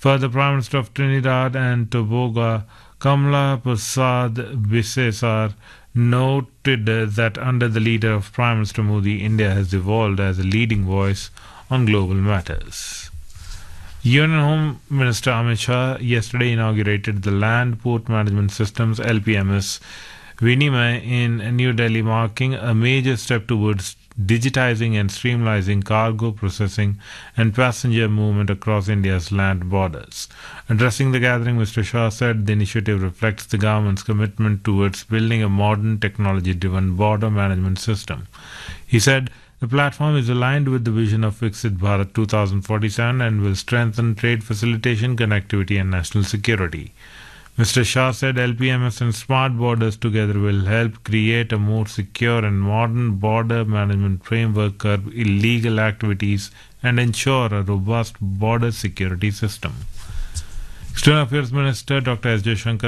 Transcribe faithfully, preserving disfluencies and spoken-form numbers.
Further, Prime Minister of Trinidad and Tobago, Kamala Prasad Bisesar, noted that under the leader of Prime Minister Modi, India has evolved as a leading voice on global matters. Union Home Minister Amit Shah yesterday inaugurated the Land Port Management Systems L P M S Vinimay in New Delhi, marking a major step towards digitizing and streamlining cargo processing and passenger movement across India's land borders. Addressing the gathering, Mister Shah said the initiative reflects the government's commitment towards building a modern technology-driven border management system. He said the platform is aligned with the vision of Viksit Bharat twenty forty-seven and will strengthen trade facilitation, connectivity and national security. Mister Shah said L P M S and smart borders together will help create a more secure and modern border management framework, curb illegal activities and ensure a robust border security system. External Affairs Minister Doctor S. Jaishankar